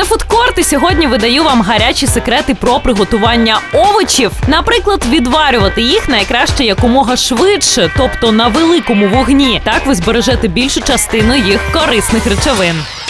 Це фудкорт, і сьогодні видаю вам гарячі секрети про приготування овочів. Наприклад, відварювати їх найкраще якомога швидше, тобто на великому вогні. Так ви збережете більшу частину їх корисних речовин.